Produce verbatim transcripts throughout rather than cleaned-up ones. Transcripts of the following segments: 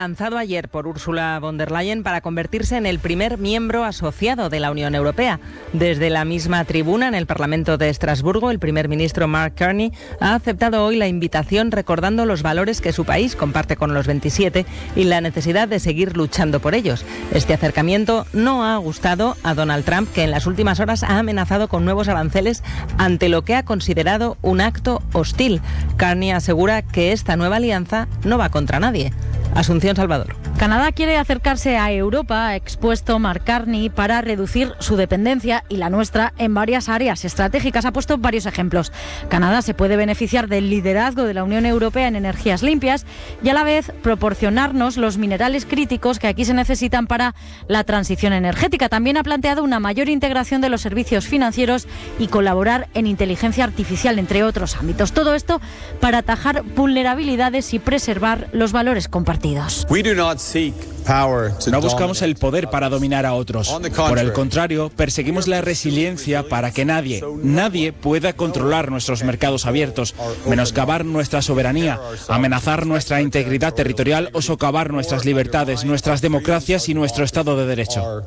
Lanzado ayer por Ursula von der Leyen para convertirse en el primer miembro asociado de la Unión Europea. Desde la misma tribuna en el Parlamento de Estrasburgo, el primer ministro Mark Carney ha aceptado hoy la invitación recordando los valores que su país comparte con los veintisiete y la necesidad de seguir luchando por ellos. Este acercamiento no ha gustado a Donald Trump, que en las últimas horas ha amenazado con nuevos aranceles ante lo que ha considerado un acto hostil. Carney asegura que esta nueva alianza no va contra nadie. Asunción Salvador. Canadá quiere acercarse a Europa, ha expuesto Mark Carney, para reducir su dependencia y la nuestra en varias áreas estratégicas. Ha puesto varios ejemplos. Canadá se puede beneficiar del liderazgo de la Unión Europea en energías limpias y a la vez proporcionarnos los minerales críticos que aquí se necesitan para la transición energética. También ha planteado una mayor integración de los servicios financieros y colaborar en inteligencia artificial, entre otros ámbitos. Todo esto para atajar vulnerabilidades y preservar los valores compartidos. No buscamos el poder para dominar a otros. Por el contrario, perseguimos la resiliencia para que nadie, nadie pueda controlar nuestros mercados abiertos, menoscabar nuestra soberanía, amenazar nuestra integridad territorial o socavar nuestras libertades, nuestras democracias y nuestro Estado de Derecho.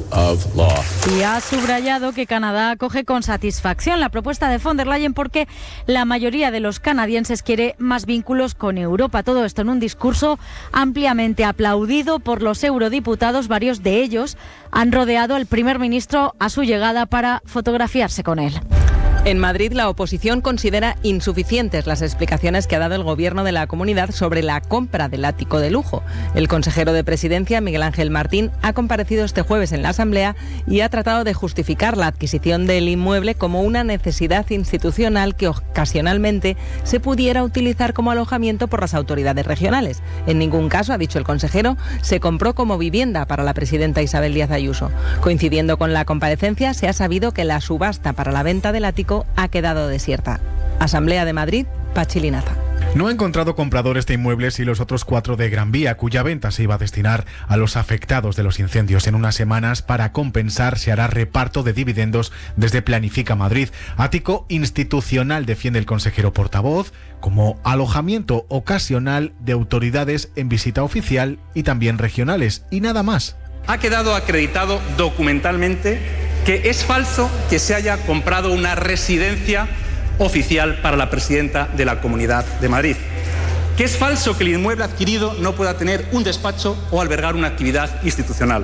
Y ha subrayado que Canadá acoge con satisfacción la propuesta de von der Leyen porque la mayoría de los canadienses quiere más vínculos con Europa. Todo esto en un discurso ampliamente aplaudido por los eurodiputados. Varios de ellos han rodeado al primer ministro a su llegada para fotografiarse con él. En Madrid, la oposición considera insuficientes las explicaciones que ha dado el Gobierno de la comunidad sobre la compra del ático de lujo. El consejero de Presidencia, Miguel Ángel Martín, ha comparecido este jueves en la Asamblea y ha tratado de justificar la adquisición del inmueble como una necesidad institucional que ocasionalmente se pudiera utilizar como alojamiento por las autoridades regionales. En ningún caso, ha dicho el consejero, se compró como vivienda para la presidenta Isabel Díaz Ayuso. Coincidiendo con la comparecencia, se ha sabido que la subasta para la venta del ático ha quedado desierta. Asamblea de Madrid, Pachi Linaza. No ha encontrado compradores de inmuebles y los otros cuatro de Gran Vía, cuya venta se iba a destinar a los afectados de los incendios. En unas semanas, para compensar, se hará reparto de dividendos desde Planifica Madrid. Ático institucional, defiende el consejero portavoz, como alojamiento ocasional de autoridades en visita oficial y también regionales, y nada más. Ha quedado acreditado documentalmente que es falso que se haya comprado una residencia oficial para la presidenta de la Comunidad de Madrid, que es falso que el inmueble adquirido no pueda tener un despacho o albergar una actividad institucional.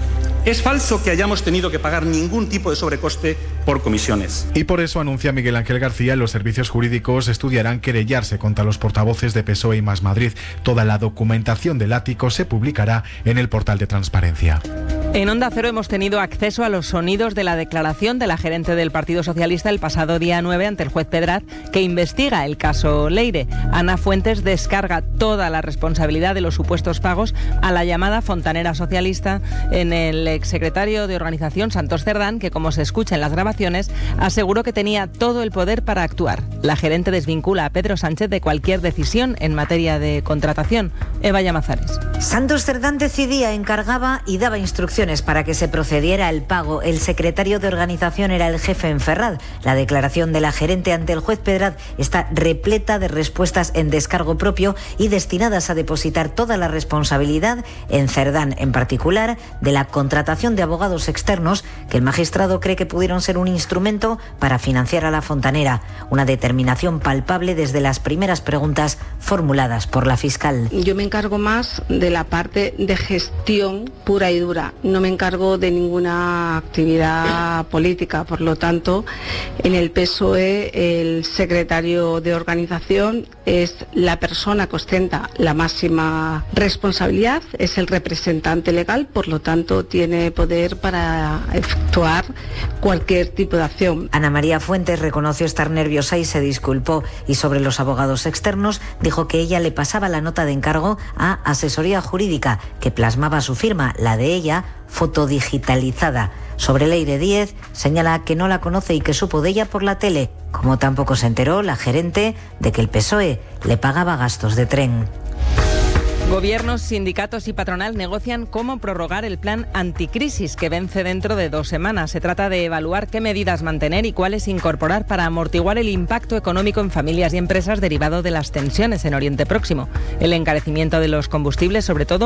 Es falso que hayamos tenido que pagar ningún tipo de sobrecoste por comisiones. Y por eso, anuncia Miguel Ángel García, los servicios jurídicos estudiarán querellarse contra los portavoces de P S O E y Más Madrid. Toda la documentación del ático se publicará en el portal de transparencia. En Onda Cero hemos tenido acceso a los sonidos de la declaración de la gerente del Partido Socialista el pasado día nueve ante el juez Pedraz, que investiga el caso Leire. Ana Fuentes descarga toda la responsabilidad de los supuestos pagos a la llamada fontanera socialista en el exsecretario de Organización, Santos Cerdán, que, como se escucha en las grabaciones, aseguró que tenía todo el poder para actuar. La gerente desvincula a Pedro Sánchez de cualquier decisión en materia de contratación. Eva Llamazares. Santos Cerdán decidía, encargaba y daba instrucciones para que se procediera al pago. El secretario de Organización era el jefe en Ferraz. La declaración de la gerente ante el juez Pedraz está repleta de respuestas en descargo propio y destinadas a depositar toda la responsabilidad en Cerdán, en particular de la contratación de abogados externos que el magistrado cree que pudieron ser un instrumento para financiar a la fontanera. Una determinación palpable desde las primeras preguntas formuladas por la fiscal. Yo me encargo más de la parte de gestión pura y dura. No me encargo de ninguna actividad política, por lo tanto, en el P S O E el secretario de Organización es la persona que ostenta la máxima responsabilidad, es el representante legal, por lo tanto tiene poder para efectuar cualquier tipo de acción. Ana María Fuentes reconoció estar nerviosa y se disculpó, y sobre los abogados externos dijo que ella le pasaba la nota de encargo a Asesoría Jurídica, que plasmaba su firma, la de ella, fotodigitalizada. Sobre Leire Díez, señala que no la conoce y que supo de ella por la tele, como tampoco se enteró la gerente de que el P S O E le pagaba gastos de tren. Gobiernos, sindicatos y patronal negocian cómo prorrogar el plan anticrisis que vence dentro de dos semanas. Se trata de evaluar qué medidas mantener y cuáles incorporar para amortiguar el impacto económico en familias y empresas derivado de las tensiones en Oriente Próximo. El encarecimiento de los combustibles, sobre todo